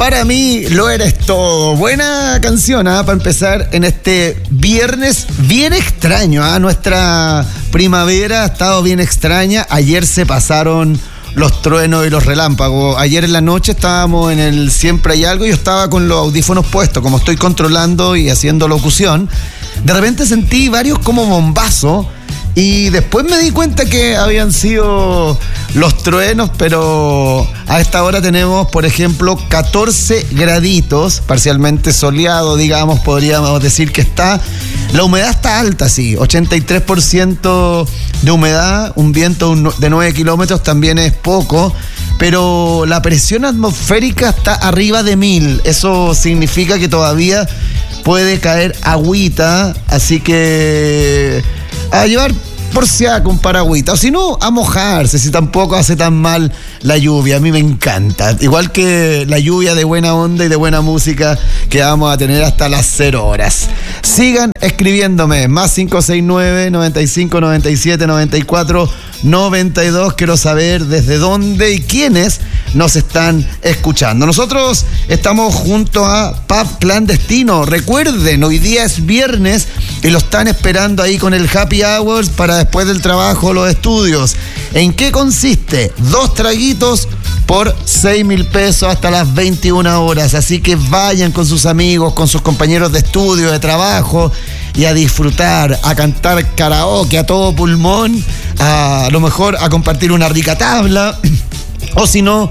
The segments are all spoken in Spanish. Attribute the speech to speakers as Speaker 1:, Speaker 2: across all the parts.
Speaker 1: Para mí lo eres todo. Buena canción, para empezar en este viernes bien extraño. Nuestra primavera ha estado bien extraña. Ayer se pasaron los truenos y los relámpagos. Ayer en la noche estábamos en el Siempre Hay Algo. Yo estaba con los audífonos puestos, como estoy controlando y haciendo locución. De repente sentí varios como bombazos. Y después me di cuenta que habían sido los truenos, pero a esta hora tenemos, por ejemplo, 14 graditos, parcialmente soleado, digamos, podríamos decir que está. La humedad está alta, sí, 83% de humedad, un viento de 9 kilómetros también es poco, pero la presión atmosférica está arriba de 1000. Eso significa que todavía puede caer agüita, así que a llevar por si acaso un paragüita, o si no, a mojarse, si tampoco hace tan mal la lluvia. A mí me encanta, igual que la lluvia de buena onda y de buena música que vamos a tener hasta las 0 horas. Sigan escribiéndome, más 569 95 97 94 92. Quiero saber desde dónde y quiénes nos están escuchando. Nosotros estamos junto a Pub Clandestino. Recuerden, hoy día es viernes y lo están esperando ahí con el Happy Hours para después del trabajo, los estudios. ¿En qué consiste? 2 traguitos por 6,000 pesos hasta las 21 horas. Así que vayan con sus amigos, con sus compañeros de estudio, de trabajo, y a disfrutar, a cantar karaoke a todo pulmón, a lo mejor a compartir una rica tabla, o si no,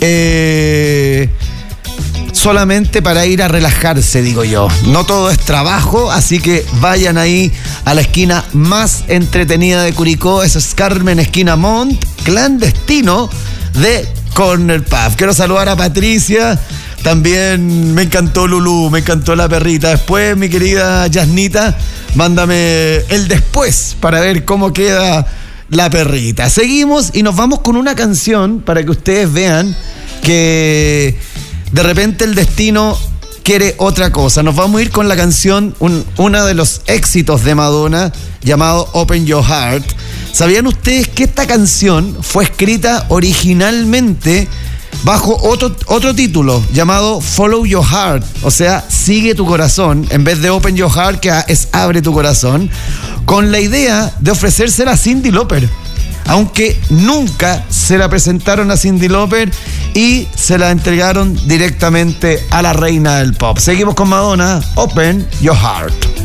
Speaker 1: solamente para ir a relajarse, digo yo. No todo es trabajo, así que vayan ahí a la esquina más entretenida de Curicó. Eso es Carmen, esquina Mont, Clandestino de Corner Pub. Quiero saludar a Patricia. También me encantó Lulú, me encantó la perrita. Después, mi querida Yasnita, mándame el después para ver cómo queda la perrita. Seguimos y nos vamos con una canción para que ustedes vean que de repente el destino quiere otra cosa. Nos vamos a ir con la canción, uno de los éxitos de Madonna, llamado Open Your Heart. ¿Sabían ustedes que esta canción fue escrita originalmente bajo otro título llamado Follow Your Heart? O sea, sigue tu corazón, en vez de Open Your Heart, que es abre tu corazón, con la idea de ofrecérsela a Cyndi Lauper, aunque nunca se la presentaron a Cyndi Lauper y se la entregaron directamente a la reina del pop. Seguimos con Madonna, Open Your Heart.